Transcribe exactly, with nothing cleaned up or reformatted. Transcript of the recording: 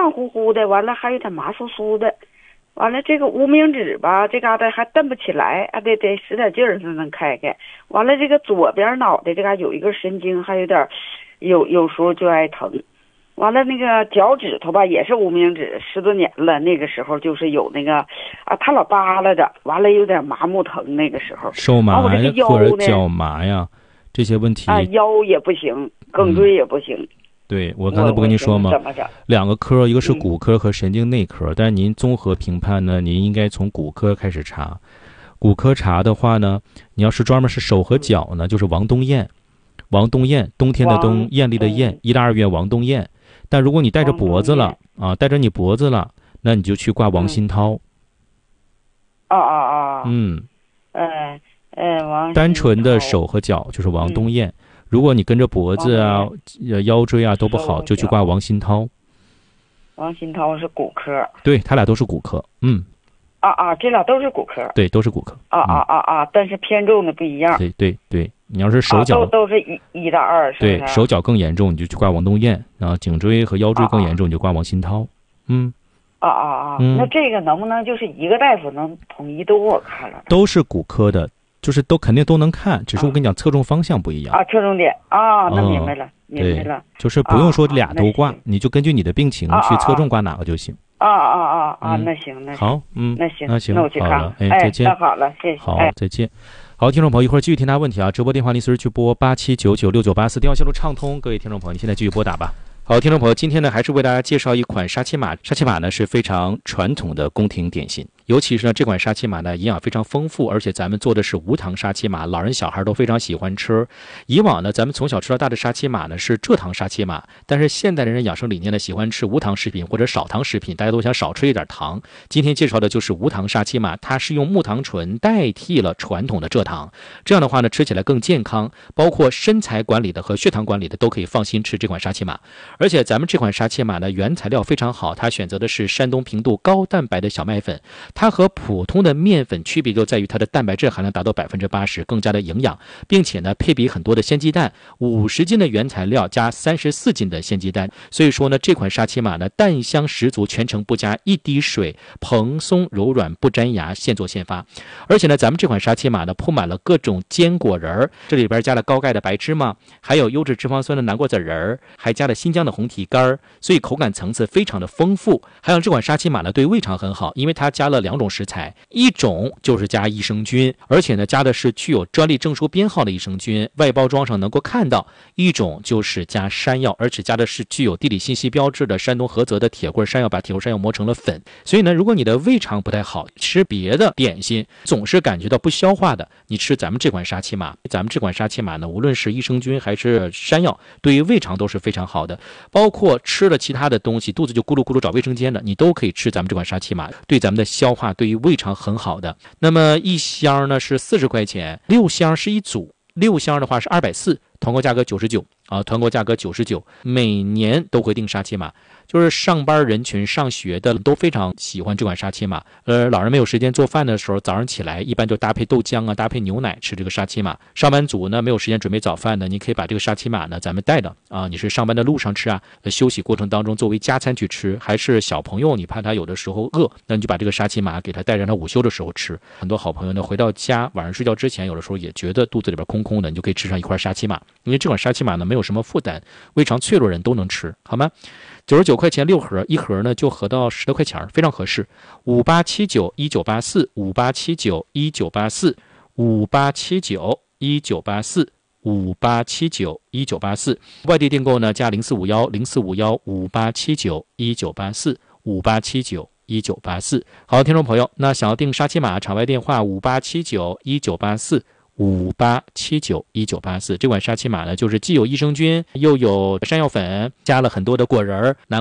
胖乎乎的，完了还有点麻酥酥的，完了这个无名指吧，这嘎达还蹬不起来，还得得使点劲儿才能开开。完了这个左边脑袋这嘎有一根神经，还有点有有时候就爱疼。完了那个脚趾头吧，也是无名指，十多年了，那个时候就是有那个啊，他老扒拉着，完了有点麻木疼，那个时候手麻呀或者脚麻呀，这些问题啊，腰也不行，颈椎也不行。嗯、 对，我刚才不跟您说吗？两个科，一个是骨科和神经内科，嗯、但是您综合评判呢，您应该从骨科开始查。骨科查的话呢，你要是专门是手和脚呢，就是王东燕，王东燕，冬天的冬，艳丽的艳，医大二院王东燕。但如果你带着脖子了啊，带着你脖子了，那你就去挂王新涛。 啊啊啊！ 嗯， 呃呃，王单纯的手和脚就是王东燕。嗯、如果你跟着脖子啊、腰椎啊都不好，就去挂王新涛。 王新涛是骨科。 对，他俩都是骨科。嗯。 啊啊，这俩都是骨科。 对，都是骨科。 啊啊啊啊！但是偏重的不一样。 对对对。你要是手脚、 啊、都都是一一到二，是不是？ 对，手脚更严重你就去挂王东燕，然后颈椎和腰椎更严重、啊、你就挂王新涛。嗯， 啊啊啊、嗯！那这个能不能就是一个大夫能统一都给我看了？ 都是骨科的，就是都肯定都能看，只是我跟你讲侧重方向不一样啊。侧重点啊，那明白了，嗯、明白了。 就是不用说俩都挂，啊、你就根据你的病情去侧重挂哪个就行。 啊啊啊啊！那行，那好，嗯， 那行， 那行， 那我去看了，哎，再见。 那好了，谢谢。 好，再见。好，听众朋友，一会儿继续听他问题啊！直播电话您随时去拨八七九九六九八四，电话线路畅通，各位听众朋友，你现在继续拨打吧。好，听众朋友，今天呢还是为大家介绍一款沙琪玛。沙琪玛呢是非常传统的宫廷点心，尤其是呢这款沙琪玛呢营养非常丰富，而且咱们做的是无糖沙琪玛，老人小孩都非常喜欢吃。以往呢咱们从小吃到大的沙琪玛呢是蔗糖沙琪玛，但是现代人养生理念呢喜欢吃无糖食品或者少糖食品，大家都想少吃一点糖。今天介绍的就是无糖沙琪玛，它是用木糖醇代替了传统的蔗糖，这样的话呢吃起来更健康，包括身材管理的和血糖管理的都可以放心吃这款沙琪玛。而且咱们这款沙琪玛呢原材料非常好，它选择的是山东平度高蛋白的小麦粉，它和普通的面粉区别就在于它的蛋白质含量达到 百分之八十， 更加的营养，并且呢配比很多的鲜鸡蛋，五十斤的原材料加三十四斤的鲜鸡蛋，所以说呢这款沙琪玛呢蛋香十足，全程不加一滴水，蓬松柔软不粘牙，现做现发。而且呢咱们这款沙琪玛呢铺满了各种坚果仁儿，这里边加了高钙的白芝麻，还有优质脂肪酸的南瓜籽仁儿，还加了新疆的红提干，所以口感层次非常的丰富。还有这款沙琪玛呢对胃肠很好，因为它加了两种食材，一种就是加益生菌，而且呢加的是具有专利证书编号的益生菌，外包装上能够看到；一种就是加山药，而且加的是具有地理信息标志的山东菏泽的铁棍山药，把铁棍山药磨成了粉。所以呢如果你的胃肠不太好，吃别的点心总是感觉到不消化的，你吃咱们这款沙琪玛，咱们这款沙琪玛呢无论是益生菌还是山药，对于胃肠都是非常好的，包括吃了其他的东西肚子就咕噜咕噜找卫生间的，你都可以吃咱们这款沙琪玛，对咱们的消化对于胃肠很好的。那么一箱呢是四十块钱，六箱是一组，六箱的话是二百四十，团购价格九十九啊，团购价格九十九，每年都会订沙琪玛，就是上班人群上学的都非常喜欢这款沙琪玛。呃，老人没有时间做饭的时候，早上起来一般就搭配豆浆啊，搭配牛奶吃这个沙琪玛。上班族呢没有时间准备早饭的，你可以把这个沙琪玛呢咱们带着啊，你是上班的路上吃啊，休息过程当中作为加餐去吃，还是小朋友你怕他有的时候饿，那你就把这个沙琪玛给他带着他午休的时候吃。很多好朋友呢回到家晚上睡觉之前，有的时候也觉得肚子里边空空的，你就可以吃上一块沙琪玛，因为这款沙琪玛呢没有什么负担，胃肠脆弱人都能吃，好吗？九十九块钱六盒，一盒呢就合到十多块钱，非常合适。五八七九一九八四，五八七九一九八四，五八七九一九八四，五八七九一九八四。外地订购呢加零四五幺零四五幺五八七九一九八四，五八七九一九八四。好，听众朋友，那想要订沙琪玛，场外电话五八七九一九八四。五八七九一九八四，这款沙琪玛呢，就是既有益生菌，又有山药粉，加了很多的果仁儿。